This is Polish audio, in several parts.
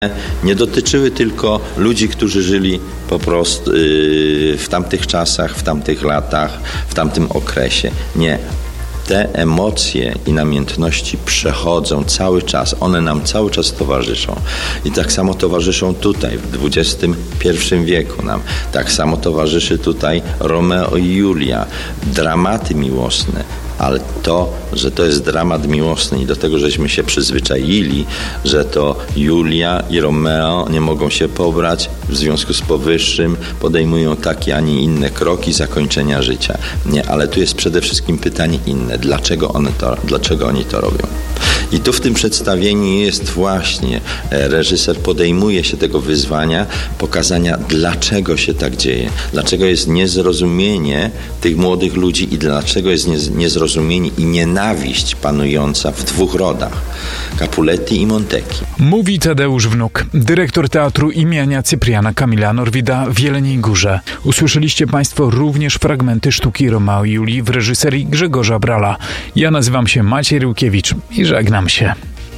nie dotyczyły tylko ludzi, którzy żyli po prostu w tamtych czasach, w tamtych latach, w tamtym okresie. Nie. Te emocje i namiętności przechodzą cały czas, one nam cały czas towarzyszą. I tak samo towarzyszą tutaj, w XXI wieku nam. Tak samo towarzyszy tutaj Romeo i Julia, dramaty miłosne. Ale to, że to jest dramat miłosny i do tego, żeśmy się przyzwyczaili, że to Julia i Romeo nie mogą się pobrać, w związku z powyższym podejmują takie, a nie inne kroki zakończenia życia. Nie, ale tu jest przede wszystkim pytanie inne. Dlaczego oni to robią? I tu w tym przedstawieniu jest właśnie, reżyser podejmuje się tego wyzwania, pokazania, dlaczego się tak dzieje. Dlaczego jest niezrozumienie tych młodych ludzi i dlaczego jest niezrozumienie i nienawiść panująca w dwóch rodach. Capuletti i Montecchi. Mówi Tadeusz Wnuk, dyrektor Teatru imienia Cypriana Kamila Norwida w Jeleniej Górze. Usłyszeliście Państwo również fragmenty sztuki Romeo i Julii w reżyserii Grzegorza Brala. Ja nazywam się Maciej Ryłkiewicz i żegnam się.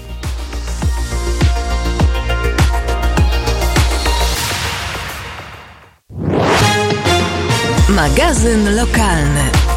Magazyn lokalny.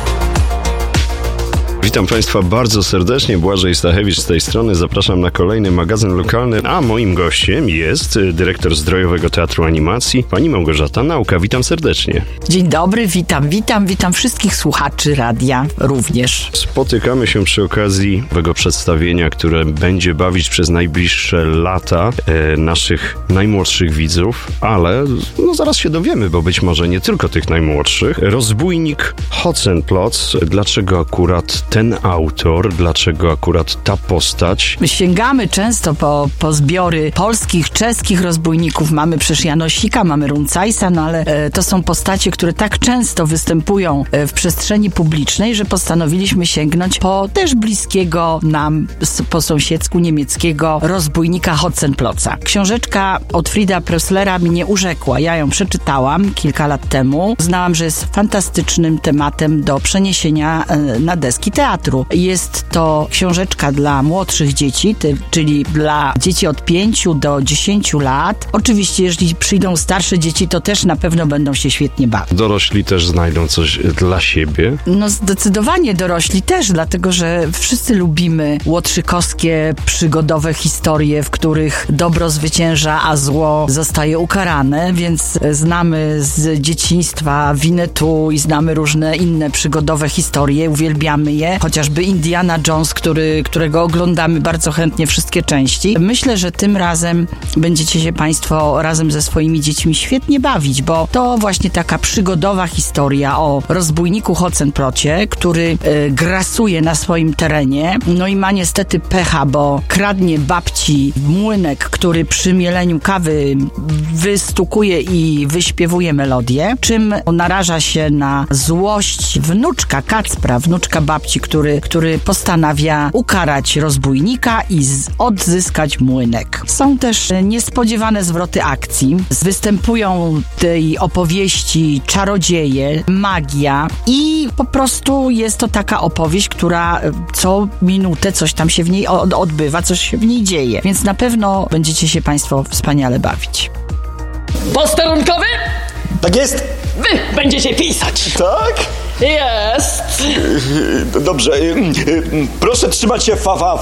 Witam Państwa bardzo serdecznie, Błażej Stachewicz z tej strony. Zapraszam na kolejny magazyn lokalny, a moim gościem jest dyrektor Zdrojowego Teatru Animacji, pani Małgorzata Nauka. Witam serdecznie. Dzień dobry, witam wszystkich słuchaczy radia również. Spotykamy się przy okazji tego przedstawienia, które będzie bawić przez najbliższe lata naszych najmłodszych widzów, ale zaraz się dowiemy, bo być może nie tylko tych najmłodszych. Rozbójnik Hotzenplotz. Dlaczego akurat ten autor, dlaczego akurat ta postać? Sięgamy często po zbiory polskich, czeskich rozbójników. Mamy przecież Janosika, mamy Runcajsa, ale to są postacie, które tak często występują w przestrzeni publicznej, że postanowiliśmy sięgnąć po też bliskiego nam po sąsiedzku niemieckiego rozbójnika Hotzenplotza. Książeczka Otfrieda Presslera mnie urzekła. Ja ją przeczytałam kilka lat temu. Znałam, że jest fantastycznym tematem do przeniesienia na deski teatru. Jest to książeczka dla młodszych dzieci, czyli dla dzieci od 5 do 10 lat. Oczywiście, jeżeli przyjdą starsze dzieci, to też na pewno będą się świetnie bawić. Dorośli też znajdą coś dla siebie? Zdecydowanie dorośli też, dlatego że wszyscy lubimy łotrzykowskie, przygodowe historie, w których dobro zwycięża, a zło zostaje ukarane, więc znamy z dzieciństwa Winnetou i znamy różne inne przygodowe historie, uwielbiamy je. Chociażby Indiana Jones, którego oglądamy bardzo chętnie wszystkie części. Myślę, że tym razem będziecie się Państwo razem ze swoimi dziećmi świetnie bawić, bo to właśnie taka przygodowa historia o rozbójniku Hotzenplocie, który grasuje na swoim terenie, i ma niestety pecha, bo kradnie babci młynek, który przy mieleniu kawy wystukuje i wyśpiewuje melodię, czym naraża się na złość wnuczka Kacpra, wnuczka babci, który postanawia ukarać rozbójnika i odzyskać młynek. Są też niespodziewane zwroty akcji. Występują tej opowieści czarodzieje, magia i po prostu jest to taka opowieść, która co minutę coś tam się w niej odbywa, coś się w niej dzieje. Więc na pewno będziecie się Państwo wspaniale bawić. Posterunkowy? Tak jest. Wy będziecie pisać. Tak? Jest. Dobrze. Proszę trzymać się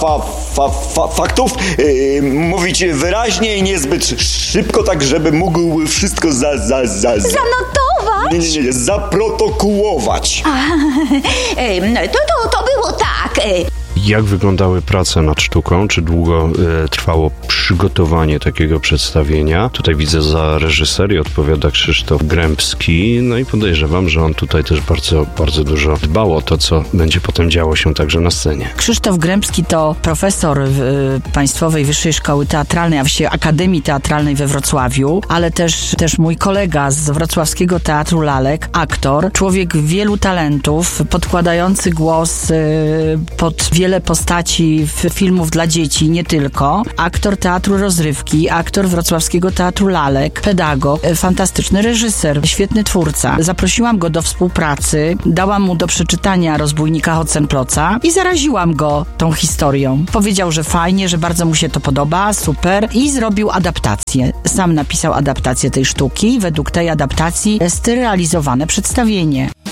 faktów. Mówić wyraźnie i niezbyt szybko, tak żeby mógł wszystko Zanotować? Nie, zaprotokołować. To było tak. Jak wyglądały prace nad sztuką? Czy długo trwało przygotowanie takiego przedstawienia? Tutaj widzę, za reżyserię odpowiada Krzysztof Grębski, i podejrzewam, że on tutaj też bardzo, bardzo dużo dbał o to, co będzie potem działo się także na scenie. Krzysztof Grębski to profesor Państwowej Wyższej Szkoły Teatralnej, a właściwie Akademii Teatralnej we Wrocławiu, ale też mój kolega z Wrocławskiego Teatru Lalek, aktor, człowiek wielu talentów, podkładający głos pod wiele wiele postaci filmów dla dzieci, nie tylko. Aktor teatru rozrywki, aktor Wrocławskiego Teatru Lalek, pedagog, fantastyczny reżyser, świetny twórca. Zaprosiłam go do współpracy, dałam mu do przeczytania Rozbójnika Hotzenplotza i zaraziłam go tą historią. Powiedział, że fajnie, że bardzo mu się to podoba, super, i zrobił adaptację. Sam napisał adaptację tej sztuki. Według tej adaptacji jest realizowane przedstawienie.